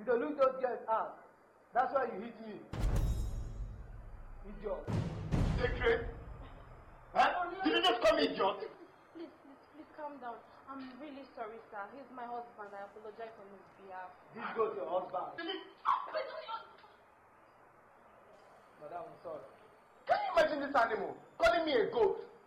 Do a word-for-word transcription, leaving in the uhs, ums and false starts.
to look those girls out. That's why you hit me. Idiot. Secret? Huh? Did you just call me idiot? Please, please, please calm down. I'm really sorry, sir. He's my husband. I apologize on his behalf. This goes to your husband. Madam, I'm sorry. Can you imagine this animal calling me a goat?